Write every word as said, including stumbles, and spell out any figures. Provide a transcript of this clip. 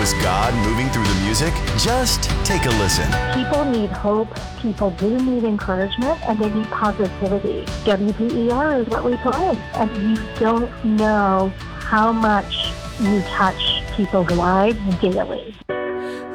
Is God moving through the music? Just take a listen. People need hope, people do need encouragement, and they need positivity. W P E R is what we play, and you don't know how much you touch people's lives daily.